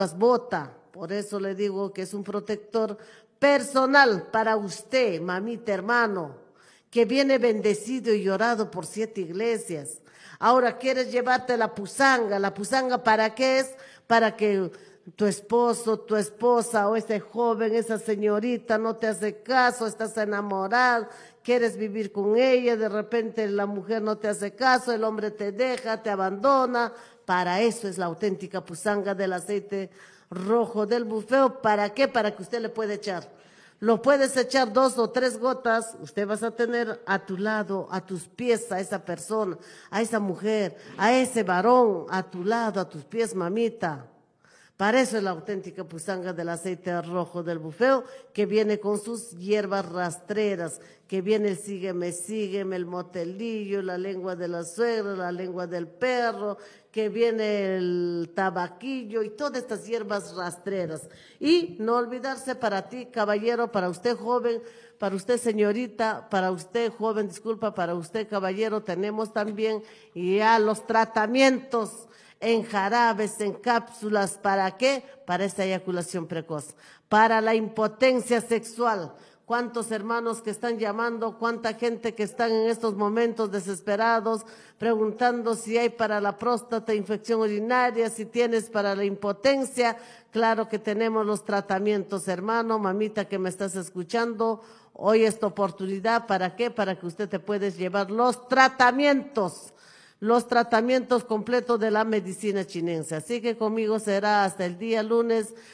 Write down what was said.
las bota. Por eso le digo que es un protector personal para usted, mamita, hermano, que viene bendecido y llorado por 7 iglesias. Ahora quieres llevarte la pusanga. ¿La pusanga para qué es? Para que tu esposo, tu esposa o ese joven, esa señorita no te hace caso, estás enamorado, quieres vivir con ella, de repente la mujer no te hace caso, el hombre te deja, te abandona. Para eso es la auténtica pusanga del aceite rojo del bufeo. ¿Para qué? Para que usted le pueda echar. Lo puedes echar 2 o 3 gotas, usted vas a tener a tu lado, a tus pies, a esa persona, a esa mujer, a ese varón, a tu lado, a tus pies, mamita. Para eso es la auténtica pusanga del aceite rojo del bufeo, que viene con sus hierbas rastreras, que viene el sígueme, el motelillo, la lengua de la suegra, la lengua del perro, que viene el tabaquillo y todas estas hierbas rastreras. Y no olvidarse para ti, caballero, para usted joven, para usted señorita, para usted joven, disculpa, para usted caballero, tenemos también ya los tratamientos en jarabes, en cápsulas. ¿Para qué? Para esta eyaculación precoz, para la impotencia sexual. ¿Cuántos hermanos que están llamando? ¿Cuánta gente que están en estos momentos desesperados preguntando si hay para la próstata infección urinaria, si tienes para la impotencia? Claro que tenemos los tratamientos, hermano, mamita que me estás escuchando. Hoy esta oportunidad, ¿para qué? Para que usted te puedes llevar los tratamientos completos de la medicina chinense. Así que conmigo será hasta el día lunes.